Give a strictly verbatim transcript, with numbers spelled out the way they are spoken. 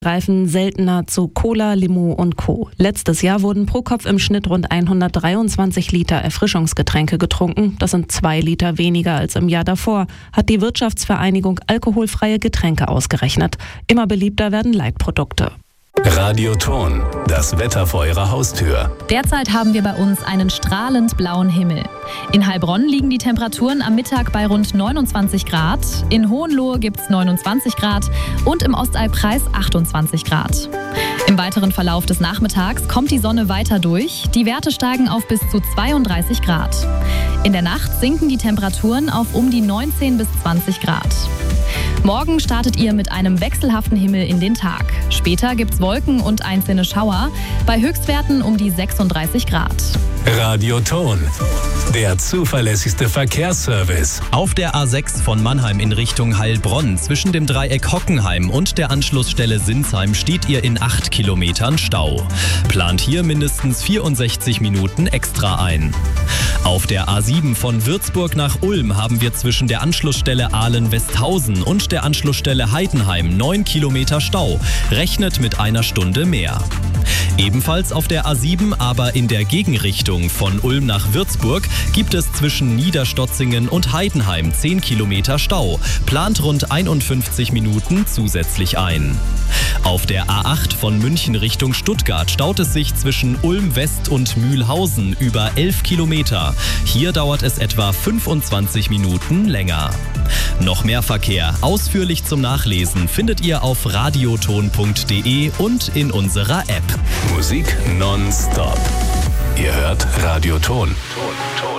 greifen seltener zu Cola, Limo und Co. Letztes Jahr wurden pro Kopf im Schnitt rund hundertdreiundzwanzig Liter Erfrischungsgetränke getrunken. Das sind zwei Liter weniger als im Jahr davor, hat die Wirtschaftsvereinigung Alkoholfreie Getränke ausgerechnet. Immer beliebter werden Leitprodukte. Radioton, das Wetter vor Ihrer Haustür. Derzeit haben wir bei uns einen strahlend blauen Himmel. In Heilbronn liegen die Temperaturen am Mittag bei rund neunundzwanzig Grad, in Hohenlohe gibt es neunundzwanzig Grad und im Ostallkreis achtundzwanzig Grad. Im weiteren Verlauf des Nachmittags kommt die Sonne weiter durch, die Werte steigen auf bis zu zweiunddreißig Grad. In der Nacht sinken die Temperaturen auf um die neunzehn bis zwanzig Grad. Morgen startet ihr mit einem wechselhaften Himmel in den Tag. Später gibt's Wolken und einzelne Schauer, bei Höchstwerten um die sechsunddreißig Grad. Radioton, der zuverlässigste Verkehrsservice. Auf der A sechs von Mannheim in Richtung Heilbronn zwischen dem Dreieck Hockenheim und der Anschlussstelle Sinsheim steht ihr in acht Kilometern Stau. Plant hier mindestens vierundsechzig Minuten extra ein. Auf der A sieben von Würzburg nach Ulm haben wir zwischen der Anschlussstelle Ahlen-Westhausen und der Anschlussstelle Heidenheim neun Kilometer Stau. Rechnet mit einer Stunde mehr. Ebenfalls auf der A sieben, aber in der Gegenrichtung von Ulm nach Würzburg, gibt es zwischen Niederstotzingen und Heidenheim zehn Kilometer Stau. Plant rund einundfünfzig Minuten zusätzlich ein. Auf der A acht von München Richtung Stuttgart staut es sich zwischen Ulm West und Mühlhausen über elf Kilometer. Hier dauert es etwa fünfundzwanzig Minuten länger. Noch mehr Verkehr, ausführlich zum Nachlesen, findet ihr auf radioton punkt de und in unserer App. Musik nonstop. Ihr hört Radioton. Ton, Ton.